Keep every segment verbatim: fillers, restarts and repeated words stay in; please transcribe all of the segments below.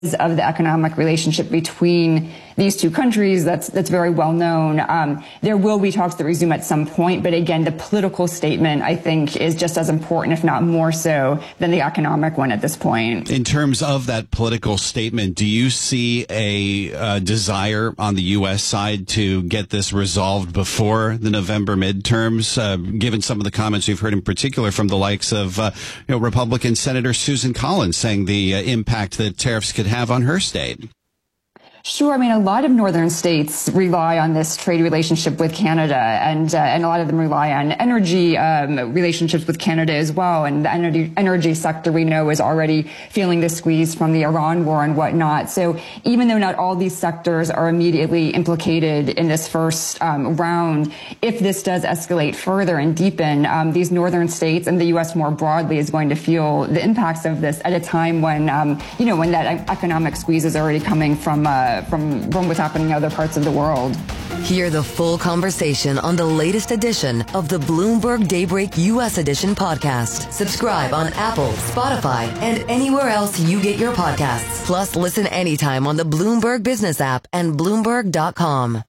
of the economic relationship between these two countries, that's that's very well known. Um, there will be talks that resume at some point, but again, the political statement, I think, is just as important, if not more so, than the economic one at this point. In terms of that political statement, do you see a uh, desire on the U S side to get this resolved before the November midterms, uh, given some of the comments we've heard in particular from the likes of uh, you know, Republican Senator Susan Collins saying the uh, impact that tariffs could have on her state? Sure. I mean, a lot of northern states rely on this trade relationship with Canada, and uh, and a lot of them rely on energy um, relationships with Canada as well. And the energy energy sector, we know, is already feeling the squeeze from the Iran war and whatnot. So even though not all these sectors are immediately implicated in this first um, round, if this does escalate further and deepen, um, these northern states and the U S more broadly is going to feel the impacts of this at a time when um, you know when that economic squeeze is already coming from. Uh, From, from what's happening in other parts of the world. Hear the full conversation on the latest edition of the Bloomberg Daybreak U S Edition podcast. Subscribe on Apple, Spotify, and anywhere else you get your podcasts. Plus, listen anytime on the Bloomberg Business app and Bloomberg dot com.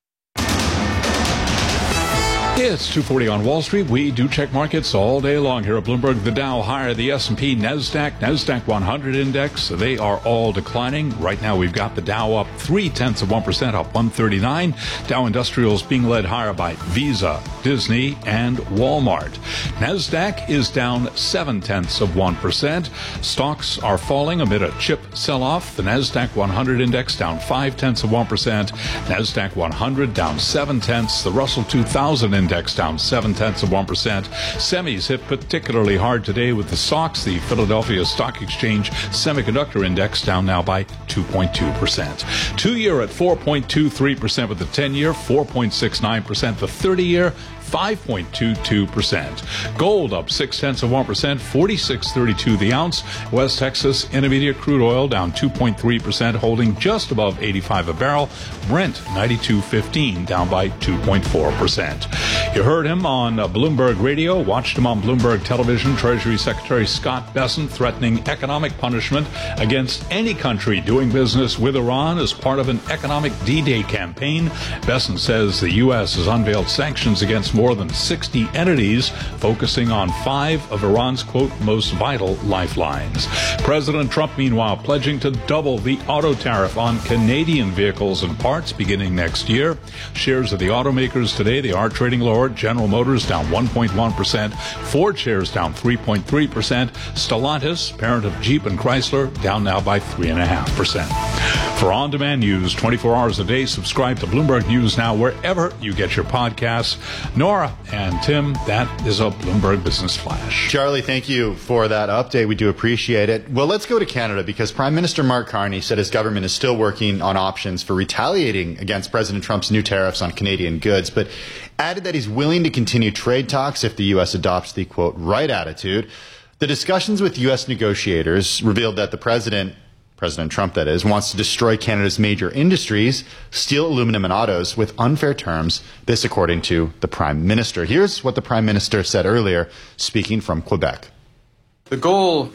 It's two forty on Wall Street. We do check markets all day long here at Bloomberg. The Dow higher, the S and P, NASDAQ, NASDAQ one hundred index. They are all declining. Right now we've got the Dow up three-tenths of one percent, up one thirty-nine. Dow Industrials being led higher by Visa, Disney, and Walmart. NASDAQ is down seven-tenths of one percent. Stocks are falling amid a chip sell-off. The NASDAQ one hundred index down five-tenths of one percent. NASDAQ one hundred down seven-tenths. The Russell two thousand index down seven-tenths of one percent. Semis hit particularly hard today with the S O X, the Philadelphia Stock Exchange Semiconductor Index, down now by two point two percent. Two-year at four point two three percent with the ten-year, four point six nine percent the thirty-year, five point two two percent. Gold up six-tenths of one percent, forty-six thirty-two the ounce. West Texas Intermediate crude oil down two point three percent, holding just above eighty-five a barrel. Brent ninety-two fifteen, down by two point four percent. You heard him on uh, Bloomberg Radio, watched him on Bloomberg Television. Treasury Secretary Scott Bessent threatening economic punishment against any country doing business with Iran as part of an economic D-Day campaign. Bessent says the U S has unveiled sanctions against more than sixty entities, focusing on five of Iran's, quote, most vital lifelines. President Trump, meanwhile, pledging to double the auto tariff on Canadian vehicles and parts beginning next year. Shares of the automakers today, they are trading lower. General Motors down one point one percent. Ford shares down three point three percent. Stellantis, parent of Jeep and Chrysler, down now by three point five percent. For on-demand news twenty-four hours a day, subscribe to Bloomberg News Now wherever you get your podcasts. Nora and Tim, that is a Bloomberg Business Flash. Charlie, thank you for that update. We do appreciate it. Well, let's go to Canada because Prime Minister Mark Carney said his government is still working on options for retaliating against President Trump's new tariffs on Canadian goods, but added that he's willing to continue trade talks if the U S adopts the, quote, right attitude. The discussions with U S negotiators revealed that the president, President Trump that is, wants to destroy Canada's major industries, steel, aluminum, and autos with unfair terms. This according to the Prime Minister. Here's what the Prime Minister said earlier, speaking from Quebec. The goal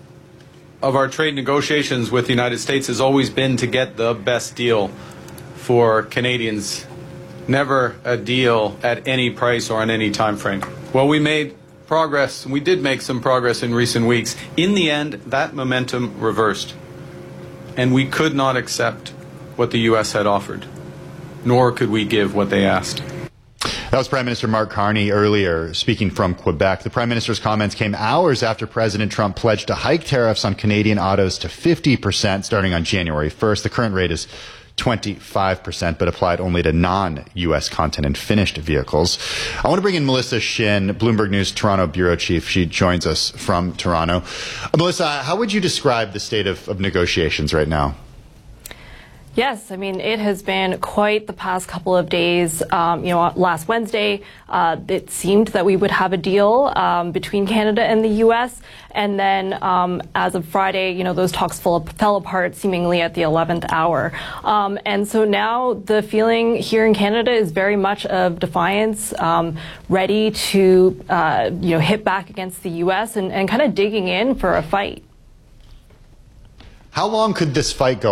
of our trade negotiations with the United States has always been to get the best deal for Canadians. Never a deal at any price or on any time frame. Well, we made progress, and we did make some progress in recent weeks. In the end, that momentum reversed, and we could not accept what the U S had offered, nor could we give what they asked. That was Prime Minister Mark Carney earlier, speaking from Quebec. The Prime Minister's comments came hours after President Trump pledged to hike tariffs on Canadian autos to fifty percent starting on January first. The current rate is twenty-five percent, but applied only to non-U S content and finished vehicles. I want to bring in Melissa Shin, Bloomberg News Toronto bureau chief. She joins us from Toronto. Uh, Melissa, how would you describe the state of, of negotiations right now? Yes, I mean, it has been quite the past couple of days. Um, you know, last Wednesday, uh, it seemed that we would have a deal um, between Canada and the U S. And then um, as of Friday, you know, those talks fell, fell apart seemingly at the eleventh hour. Um, and so now the feeling here in Canada is very much of defiance, um, ready to, uh, you know, hit back against the U S and, and kind of digging in for a fight. How long could this fight go